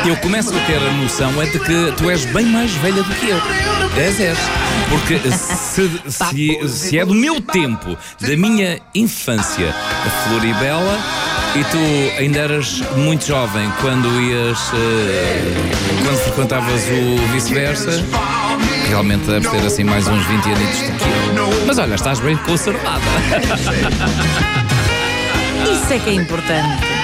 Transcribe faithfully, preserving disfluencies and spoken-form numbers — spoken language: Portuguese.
eu começo a ter a noção é de que tu és bem mais velha do que eu. És, és. Porque se, se, se é do meu tempo, da minha infância, a Floribela, e tu ainda eras muito jovem quando ias, uh, quando frequentavas o vice-versa, realmente deves ter assim mais uns vinte anos do que eu. Mas olha, estás bem conservada. Isso é que é importante.